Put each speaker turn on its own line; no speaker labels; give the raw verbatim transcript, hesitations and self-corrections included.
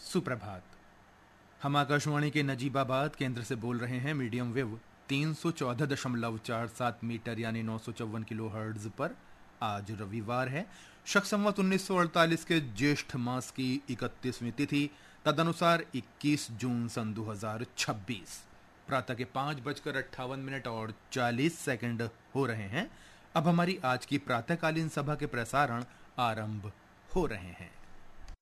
सुप्रभात। हम आकाशवाणी के नजीबाबाद केंद्र से बोल रहे हैं मीडियम वेव तीन सौ चौदह दशमलव चार सात मीटर यानी नौ सौ चौवन किलो हर्ट्ज पर। आज रविवार है, शक संवत उन्नीस सौ अड़तालीस के ज्येष्ठ मास की इकतीसवीं तिथि, तदनुसार इक्कीस जून सन दो हजार छब्बीस। प्रातः के पाँच बजकर अट्ठावन मिनट और चालीस सेकंड हो रहे हैं। अब हमारी आज की प्रातःकालीन सभा के प्रसारण आरंभ हो रहे हैं।